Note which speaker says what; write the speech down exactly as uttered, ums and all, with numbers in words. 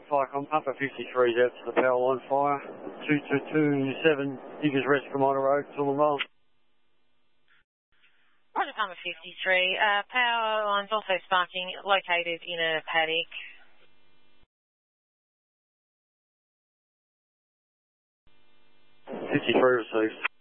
Speaker 1: Flycom, Upper fifty-three's out to the power line fire. two two two seven, Diggers Rest, Commodore Road, Toowoomba.
Speaker 2: Roger, Puma fifty-three. Uh, power line's also sparking, located in a paddock.
Speaker 1: fifty-three received.